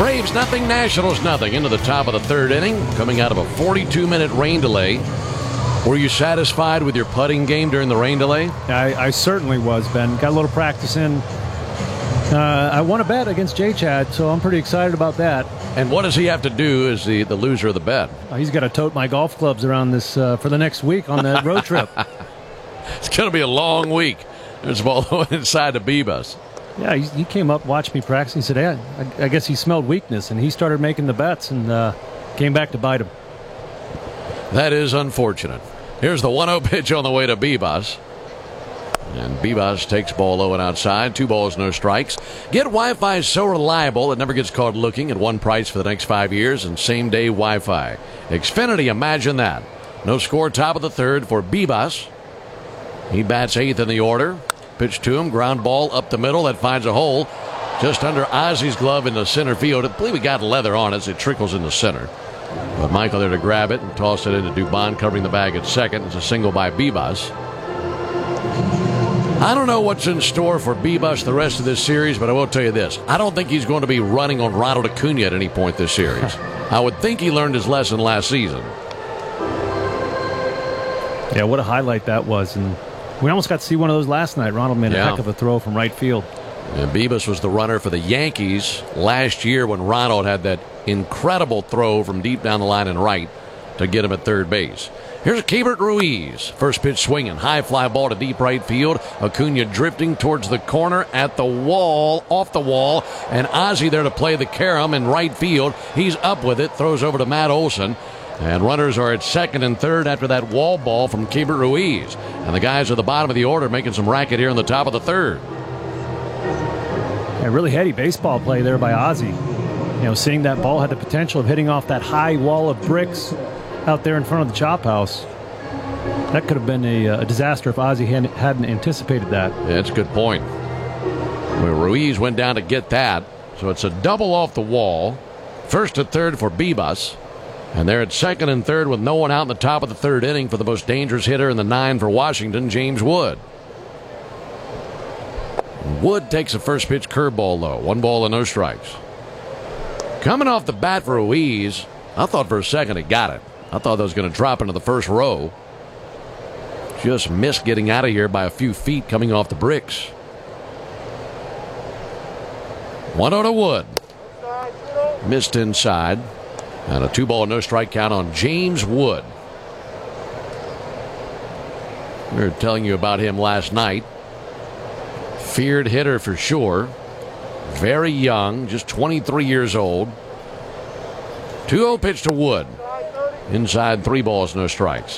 Braves nothing, Nationals nothing. Into the top of the third inning, coming out of a 42-minute rain delay. Were you satisfied with your putting game during the rain delay? I certainly was, Ben. Got a little practice in. I won a bet against J-Chad, so I'm pretty excited about that. And what does he have to do as the loser of the bet? He's got to tote my golf clubs around this for the next week on that road trip. It's going to be a long week. There's a ball inside the B-bus. Yeah, he came up, watched me practice. He said, "Hey, I guess he smelled weakness," and he started making the bets and came back to bite him. That is unfortunate. Here's the 1-0 pitch on the way to B-bus. And B-bus takes ball low and outside. 2 balls, no strikes. Get Wi-Fi so reliable it never gets caught looking at one price for the next 5 years and same-day Wi-Fi. Xfinity, imagine that. No score, top of the third for B-bus. He bats 8th in the order. Pitch to him, ground ball up the middle. That finds a hole just under Ozzy's glove in the center field. I believe he got leather on it as it trickles in the center. But Michael there to grab it and toss it into Dubon, covering the bag at second. It's a single by B-bus. I don't know what's in store for B-bus the rest of this series, but I will tell you this. I don't think he's going to be running on Ronald Acuna at any point this series. I would think he learned his lesson last season. Yeah, what a highlight that was. And we almost got to see one of those last night. Ronald made a heck of a throw from right field. And Bibas was the runner for the Yankees last year when Ronald had that incredible throw from deep down the line and right to get him at third base. Here's Keibert Ruiz. First pitch swinging. High fly ball to deep right field. Acuna drifting towards the corner at the wall, off the wall. And Ozzy there to play the carom in right field. He's up with it. Throws over to Matt Olson. And runners are at second and third after that wall ball from Keibert Ruiz. And the guys at the bottom of the order making some racket here in the top of the third. A really heady baseball play there by Ozzy. You know, seeing that ball had the potential of hitting off that high wall of bricks out there in front of the chop house. That could have been a disaster if Ozzy hadn't anticipated that. Yeah, that's a good point. Well, Ruiz went down to get that. So it's a double off the wall. First to third for Bibas. And they're at second and third with no one out in the top of the third inning for the most dangerous hitter in the 9 for Washington, James Wood. Wood takes a first pitch curveball low. 1 ball and no strikes. Coming off the bat for Ruiz, I thought for a second he got it. I thought that was going to drop into the first row. Just missed getting out of here by a few feet coming off the bricks. 1-0 to Wood. Missed inside. And a 2 ball, no strike count on James Wood. We were telling you about him last night. Feared hitter for sure. Very young, just 23 years old. 2-0 pitch to Wood. Inside, 3 balls, no strikes.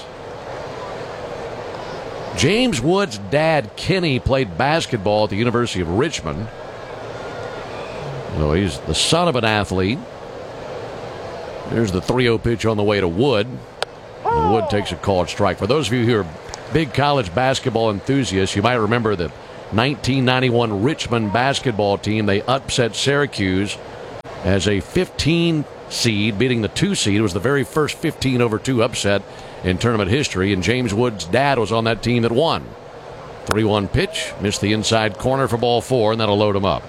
James Wood's dad, Kenny, played basketball at the University of Richmond. So he's the son of an athlete. There's the 3-0 pitch on the way to Wood. And Wood takes a called strike. For those of you who are big college basketball enthusiasts, you might remember the 1991 Richmond basketball team. They upset Syracuse as a 15 seed, beating the 2 seed. It was the very first 15-over-2 upset in tournament history, and James Wood's dad was on that team that won. 3-1 pitch, missed the inside corner for ball 4, and that'll load him up.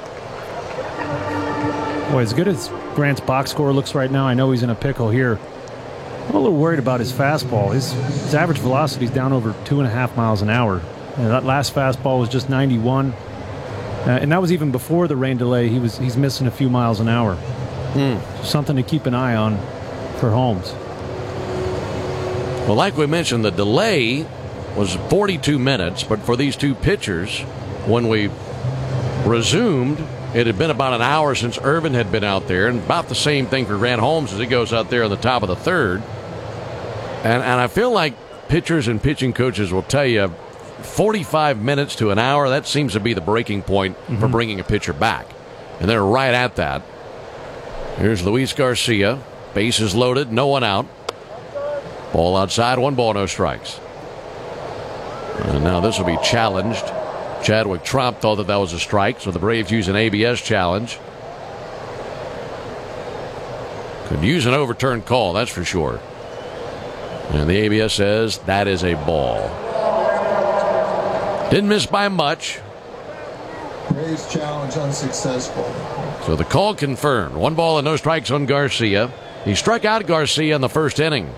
Boy, as good as Grant's box score looks right now, I know he's in a pickle here. I'm a little worried about his fastball. His average velocity is down over 2.5 miles an hour. And that last fastball was just 91. And that was even before the rain delay. He's missing a few miles an hour. Something to keep an eye on for Holmes. Well, like we mentioned, the delay was 42 minutes, but for these two pitchers, when we resumed, it had been about an hour since Irvin had been out there, and about the same thing for Grant Holmes as he goes out there on the top of the third. And I feel like pitchers and pitching coaches will tell you 45 minutes to an hour, that seems to be the breaking point for bringing a pitcher back. And they're right at that. Here's Luis Garcia. Bases loaded, no one out. Ball outside, 1 ball, no strikes. And now this will be challenged. Chadwick Tromp thought that was a strike, so the Braves use an ABS challenge. Could use an overturned call, that's for sure. And the ABS says that is a ball. Didn't miss by much. previous challenge unsuccessful. So the call confirmed. 1 ball and no strikes on Garcia. He struck out Garcia in the first inning.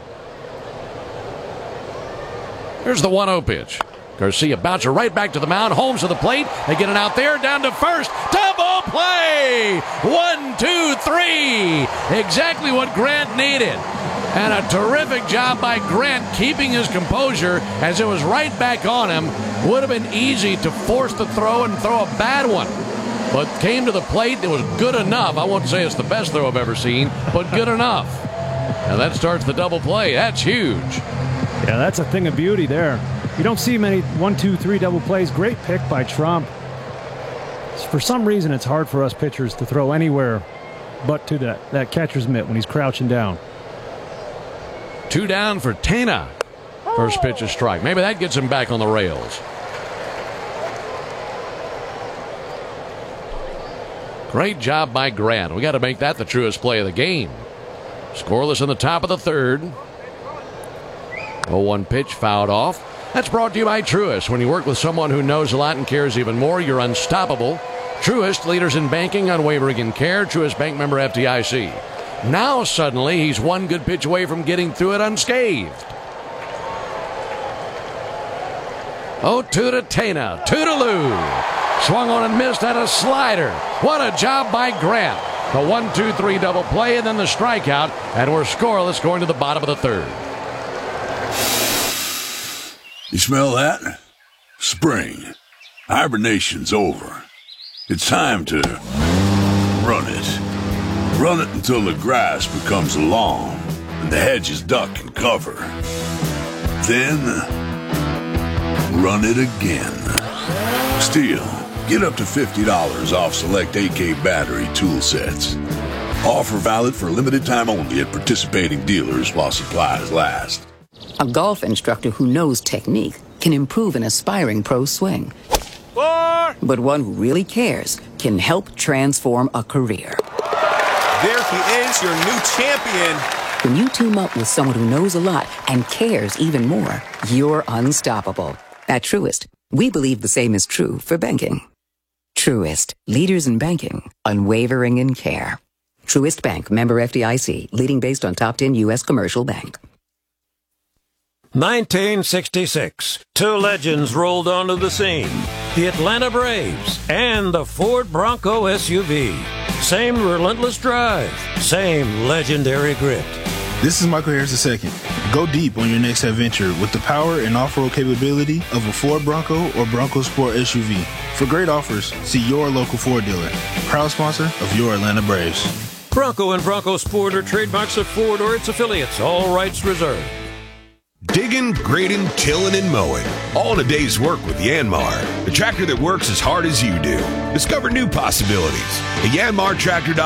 Here's the 1-0 pitch. Garcia bouncer right back to the mound. Holmes to the plate. They get it out there. Down to first. Double play. 1, 2, 3. Exactly what Grant needed. And a terrific job by Grant keeping his composure as it was right back on him. Would have been easy to force the throw and throw a bad one. But came to the plate. It was good enough. I won't say it's the best throw I've ever seen, but good enough. And that starts the double play. That's huge. Yeah, that's a thing of beauty there. You don't see many 1, 2, 3 double plays. Great pick by Trump. For some reason, it's hard for us pitchers to throw anywhere but to that catcher's mitt when he's crouching down. 2 down for Tena. First pitch is strike. Maybe that gets him back on the rails. Great job by Grant. We got to make that the truest play of the game. Scoreless in the top of the third. 0-1 pitch fouled off. That's brought to you by Truist. When you work with someone who knows a lot and cares even more, you're unstoppable. Truist, leaders in banking, unwavering in care. Truist Bank, member FDIC. Now suddenly he's one good pitch away from getting through it unscathed. 0-2 to Tena. 2 to Lou. Swung on and missed at a slider. What a job by Grant. The 1, 2, 3 double play and then the strikeout. And we're scoreless going to the bottom of the third. You smell that? Spring. Hibernation's over. It's time to run it. Run it until the grass becomes lawn and the hedges duck and cover. Then, run it again. Still, get up to $50 off select AK battery tool sets. Offer valid for a limited time only at participating dealers while supplies last. A golf instructor who knows technique can improve an aspiring pro's swing. But one who really cares can help transform a career. There he is, your new champion. When you team up with someone who knows a lot and cares even more, you're unstoppable. At Truist, we believe the same is true for banking. Truist, leaders in banking, unwavering in care. Truist Bank, member FDIC, leading based on top 10 U.S. commercial bank. 1966, 2 legends rolled onto the scene. The Atlanta Braves and the Ford Bronco SUV. Same relentless drive, same legendary grit. This is Michael Harris II. Go deep on your next adventure with the power and off-road capability of a Ford Bronco or Bronco Sport SUV. For great offers, see your local Ford dealer. Proud sponsor of your Atlanta Braves. Bronco and Bronco Sport are trademarks of Ford or its affiliates. All rights reserved. Digging, grading, tilling, and mowing. All in a day's work with Yanmar, the tractor that works as hard as you do. Discover new possibilities at yanmartractor.com.